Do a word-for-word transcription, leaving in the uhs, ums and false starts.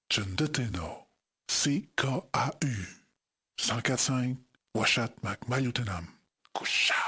Chundeteno, C K A U, cent quatre cinq, Washat Mac Mayutenam, Kusha.